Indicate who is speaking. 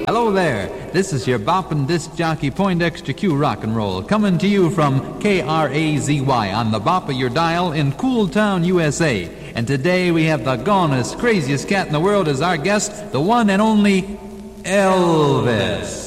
Speaker 1: Hello there, this is your boppin' disc jockey Poindexter Q Rock and Roll, coming to you from KRAZY on the bop of your dial in Cool Town, USA. And today we have the gonest, craziest cat in the world as our guest, the one and only Elvis.